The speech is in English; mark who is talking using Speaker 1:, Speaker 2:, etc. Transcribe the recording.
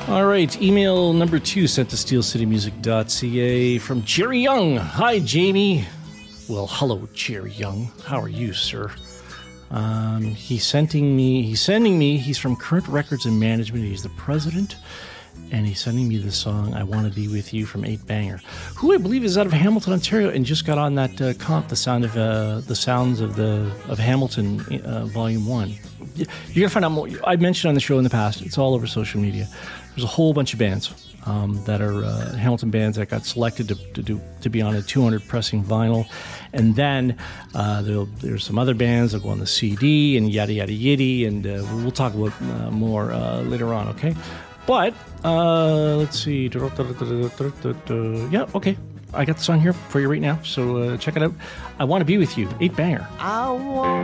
Speaker 1: All right, email number 2 sent to steelcitymusic.ca from Jerry Young. Hi, Jamie. Well, hello, Jerry Young. How are you, sir? He's from Current Records and Management. He's the president, and he's sending me the song I Want to Be With You from 8 Banger, who I believe is out of Hamilton, Ontario, and just got on that comp, the sounds of Hamilton, Volume 1. You're going to find out more. I mentioned on the show in the past, it's all over social media. There's a whole bunch of bands that are Hamilton bands that got selected to be on a 200 pressing vinyl, and then there's some other bands that go on the CD and yada yada yiddy, and we'll talk about more later on. Okay, but let's see. Yeah, okay. I got the song here for you right now, so check it out. I Want to Be With You, 8 Banger.
Speaker 2: I want